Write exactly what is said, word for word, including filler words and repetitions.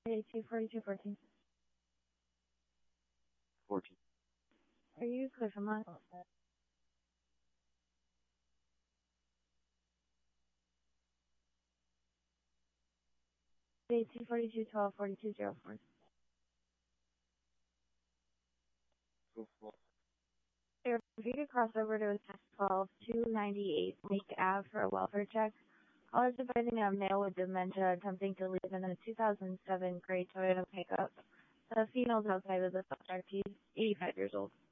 eighty-two forty-two fourteen. fourteen. Are you clear from that? eighty-two forty-two twelve forty-two zero four. If you could cross over to twelve two ninety-eight Lake Ave for a welfare check. Call is advising a male with dementia attempting to leave in a two thousand seven gray Toyota pickup. The female's outside of the suspect. He's eighty-five years old.